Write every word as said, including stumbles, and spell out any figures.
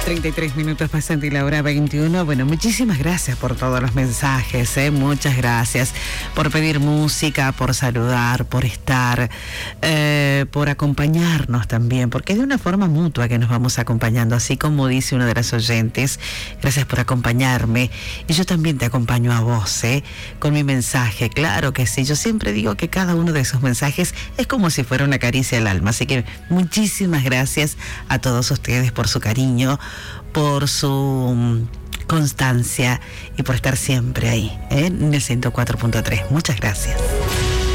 treinta y tres minutos pasan de la hora veintiuno. Bueno, muchísimas gracias por todos los mensajes, ¿eh? Muchas gracias por pedir música, por saludar, por estar, eh, por acompañarnos también, porque es de una forma mutua que nos vamos acompañando, así como dice uno de los oyentes. Gracias por acompañarme y yo también te acompaño a vos, ¿eh? Con mi mensaje, claro que sí. Yo siempre digo que cada uno de esos mensajes es como si fuera una caricia al alma, así que muchísimas gracias a todos ustedes por su cariño, por su constancia y por estar siempre ahí, ¿eh? En el ciento cuatro punto tres. Muchas gracias.